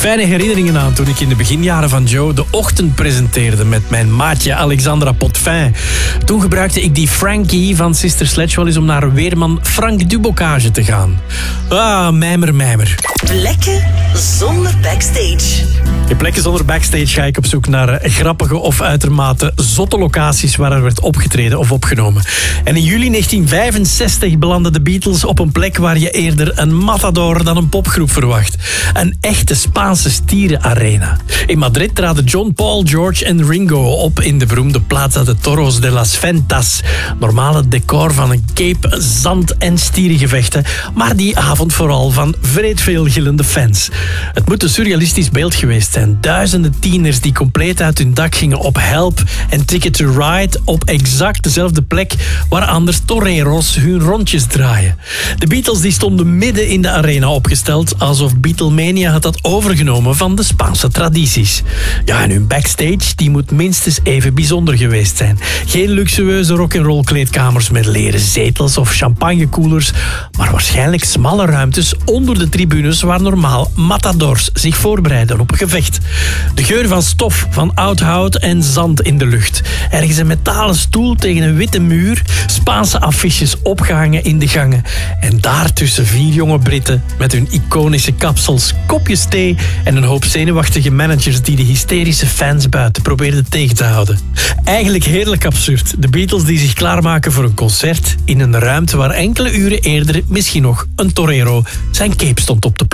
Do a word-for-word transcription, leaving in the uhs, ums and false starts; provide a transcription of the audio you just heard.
Fijne herinneringen aan toen ik in de beginjaren van Joe de ochtend presenteerde met mijn maatje Alexandra Potvin. Toen gebruikte ik die Frankie van Sister Sledge wel eens om naar weerman Frank Dubocage te gaan. Ah, mijmer, mijmer. Plekken zonder backstage. In plekken zonder backstage ga ik op zoek naar grappige of uitermate zotte locaties waar er werd opgetreden of opgenomen. En in juli negentien vijfenzestig belanden de Beatles op een plek waar je eerder een matador dan een popgroep verwacht. Een echte Spaanse stierenarena. In Madrid traden John, Paul, George en Ringo op in de beroemde Plaza de Toros de las Ventas. Normale decor van een cape, zand en stierengevechten, maar die avond vooral van vreed veel gillende fans. Het moet een surrealistisch beeld geweest zijn. Duizenden tieners die compleet uit hun dak gingen op Help en Ticket to Ride op exact dezelfde plek waar anders toreros hun rondjes draaien. De Beatles die stonden midden in de arena opgesteld, alsof Beatlemania had dat overgenomen van de Spaanse tradities. Ja, en hun backstage die moet minstens even bijzonder geweest zijn. Geen luxueuze rock'n'roll kleedkamers met leren zetels of champagnekoelers, maar waarschijnlijk smalle ruimtes onder de tribunes waar normaal matadors zich voorbereiden op een gevecht. De geur van stof, van oud hout en zand in de lucht. Ergens een metalen stoel tegen een witte muur, Spaanse affiches opgehangen in de gangen. En daartussen vier jonge Britten met hun iconische kapsels, kopjes thee en een hoop zenuwachtige managers die de hysterische fans buiten probeerden tegen te houden. Eigenlijk heerlijk absurd. De Beatles die zich klaarmaken voor een concert in een ruimte waar enkele uren eerder misschien nog een torero zijn cape stond op te plakken.